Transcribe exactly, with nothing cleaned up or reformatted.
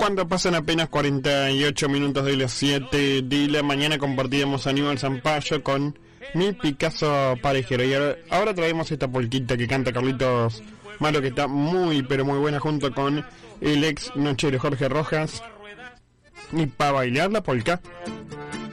Cuando pasan apenas cuarenta y ocho minutos de las siete de la mañana, compartíamos Aníbal Zampayo con Mi Picasso Parejero. Y ahora, ahora traemos esta polquita que canta Carlitos Malo, que está muy pero muy buena, junto con el ex nochero Jorge Rojas. Y para bailar la polca